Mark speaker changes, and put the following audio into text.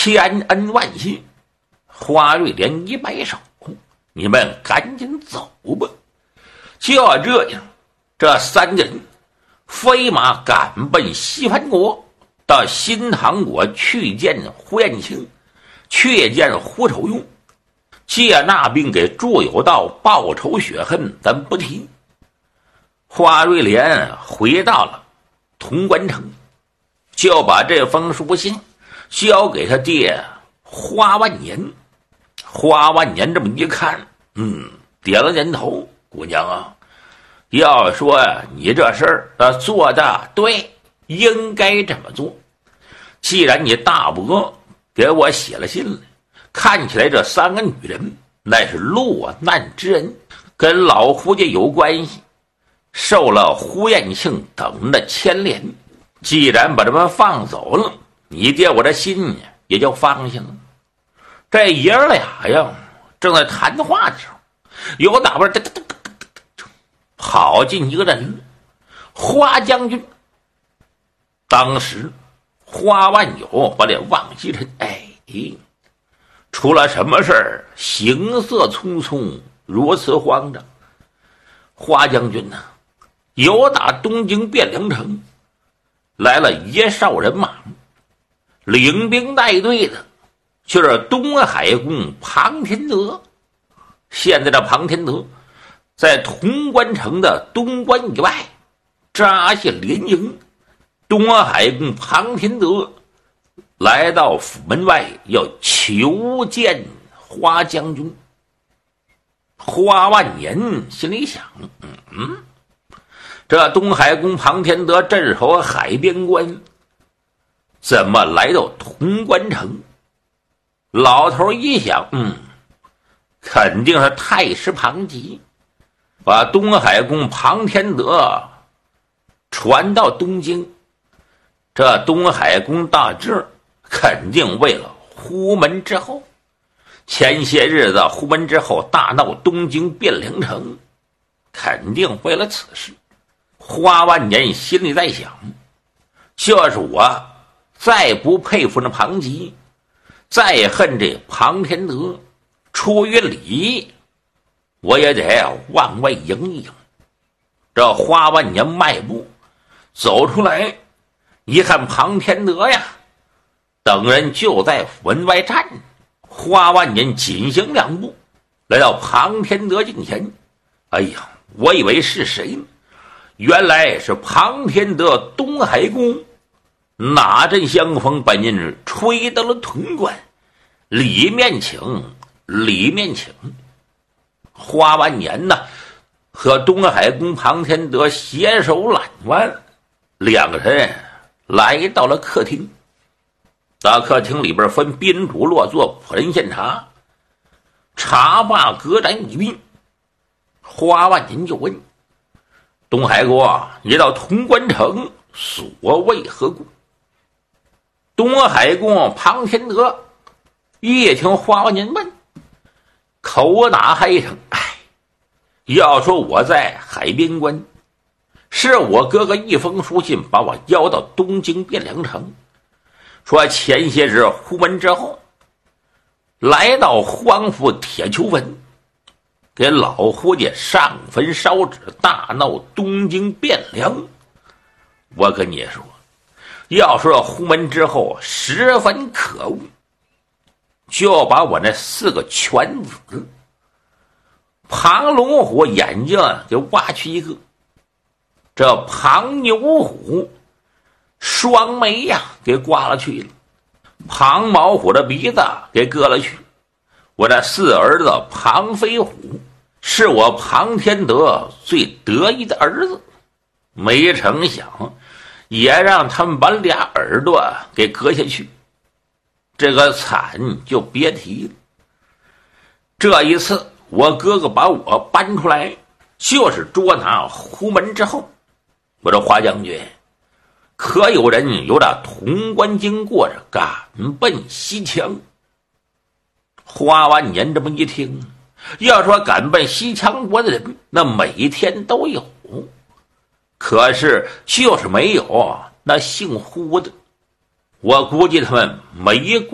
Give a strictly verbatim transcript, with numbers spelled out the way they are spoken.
Speaker 1: 千恩万谢。花瑞莲一摆手，你们赶紧走吧。就这样，这三人飞马赶奔西藩国，到新唐国去见胡延庆，去见胡守用，借那兵给祝有道报仇雪恨，咱不提。花瑞莲回到了潼关城，就把这封书信交给他爹花万年。花万年这么一看，嗯，点了点头，姑娘啊，要说你这事儿啊做的对，应该这么做。既然你大伯给我写了信来，看起来这三个女人乃是落难之人，跟老胡家有关系，受了胡延庆等的牵连。既然把他们放走了，你爹我这心也就放下了。这爷儿俩呀，正在谈话的时候，有打扮跑进一个人，花将军。当时花万有把脸往西沉，哎，出了什么事儿？行色匆匆，如此慌张。花将军呢、啊，由打东京汴梁城来了一哨人马，领兵带队的就是东海公庞天德。现在的庞天德在潼关城的东关以外扎下连营，东海公庞天德来到府门外要求见花将军。花万年心里想，嗯嗯，这东海公庞天德镇守海边关，怎么来到潼关城？老头一想，嗯，肯定是太师庞吉把东海公庞天德传到东京。这东海公大志肯定为了呼门之后，前些日子呼门之后大闹东京汴梁城，肯定为了此事。花万年心里在想，就是我再不佩服那庞吉，再恨这庞天德，出于礼我也得往外迎一迎。这花万年迈步走出来，一看庞天德呀，等人就在门外站着。花万年紧行两步来到庞天德近前，哎呀，我以为是谁呢？原来是庞天德东海公，哪阵相逢把您吹到了潼关，里面请，里面请。花万年呢和东海公庞天德携手揽腕，两个人来到了客厅。大客厅里边分宾主落座，仆人献茶，茶罢隔盏一宾。花万年就问东海公，你到潼关城所谓何故？东海公庞天德一听花万年问，口打嗨一声，哎，要说我在海边关，是我哥哥一封书信把我邀到东京汴梁城，说前些日呼门之后来到荒府铁球坟，给老胡家上坟烧纸，大闹东京汴梁。我跟你说，要说呼门之后十分可恶，就把我那四个犬子庞龙虎眼睛就挖去一个，这庞牛虎双眉呀给刮了去了，庞毛虎的鼻子给割了去。我这四儿子庞飞虎是我庞天德最得意的儿子，没成想也让他们把俩耳朵给割下去，这个惨就别提了。这一次我哥哥把我搬出来，就是捉拿呼门之后。我说花将军，可有人由这潼关经过着赶奔西羌？花万年这么一听，要说赶奔西羌国的人，那每天都有，可是就是没有那姓胡的。我估计他们没